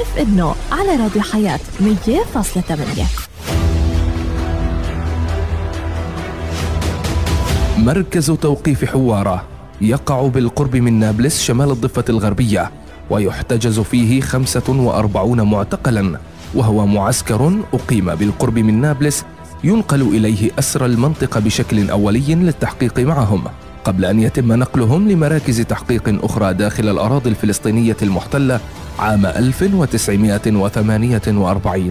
كيف إنه على راديو حياة 100.8. مركز توقيف حوارة يقع بالقرب من نابلس شمال الضفة الغربية، ويحتجز فيه 45 معتقلاً، وهو معسكر أقيم بالقرب من نابلس ينقل إليه أسرى المنطقة بشكل أولي للتحقيق معهم، قبل أن يتم نقلهم لمراكز تحقيق أخرى داخل الأراضي الفلسطينية المحتلة عام 1948.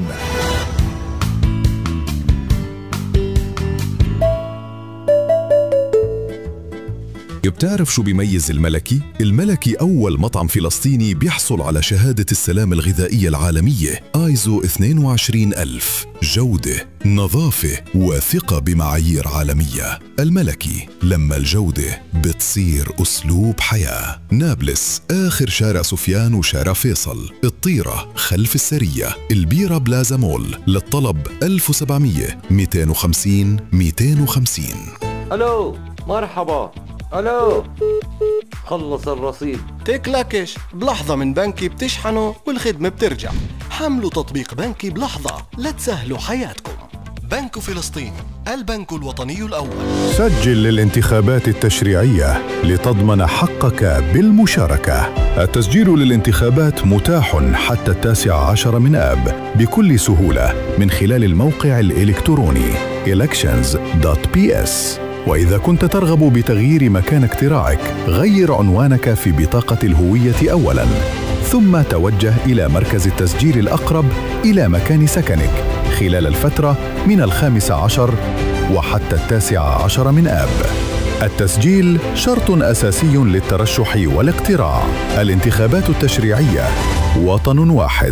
بتعرف شو بيميز الملكي؟ الملكي أول مطعم فلسطيني بيحصل على شهادة السلام الغذائية العالمية آيزو 22000. جودة، نظافة وثقة بمعايير عالمية. الملكي، لما الجودة بتصير أسلوب حياة. نابلس، آخر شارع سفيان وشارع فيصل. الطيرة خلف السرية. البيرة بلازا مول. للطلب 1700 250 250. ألو، مرحبا. ألو، خلص الرصيد. تكلكش بلحظة من بنكي بتشحنه والخدمة بترجع. حملوا تطبيق بنكي بلحظة لتسهلوا حياتكم. بنك فلسطين، البنك الوطني الأول. سجل للانتخابات التشريعية لتضمن حقك بالمشاركة. التسجيل للانتخابات متاح حتى 19 من آب بكل سهولة من خلال الموقع الإلكتروني elections.ps. وإذا كنت ترغب بتغيير مكان اقتراعك، غير عنوانك في بطاقة الهوية أولاً، ثم توجه إلى مركز التسجيل الأقرب إلى مكان سكنك خلال الفترة من 15 وحتى 19 من آب. التسجيل شرط أساسي للترشح والاقتراع. الانتخابات التشريعية، وطن واحد.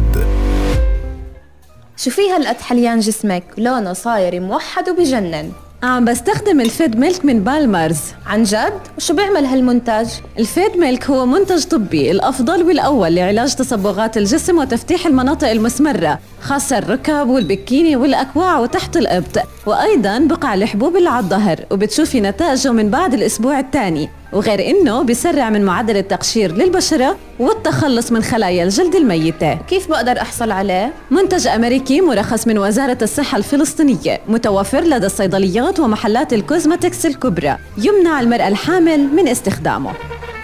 شو فيها هالقد حليان جسمك؟ لونه صاير موحد وبجنن. عم بستخدم الفيد ميلك من بالمرز. عن جد؟ وشو بيعمل هالمنتج؟ الفيد ميلك هو منتج طبي الأفضل والأول لعلاج تصبغات الجسم وتفتيح المناطق المسمرة، خاصة الركب والبكيني والأكواع وتحت الإبط، وأيضاً بقع الحبوب اللي على الظهر، وبتشوفي نتائجه من بعد الأسبوع الثاني. وغير إنه بيسرع من معدل التقشير للبشرة والتخلص من خلايا الجلد الميتة. كيف بقدر أحصل عليه؟ منتج أمريكي مرخص من وزارة الصحة الفلسطينية، متوفر لدى الصيدليات ومحلات الكوزماتكس الكبرى، يمنع المرأة الحامل من استخدامه.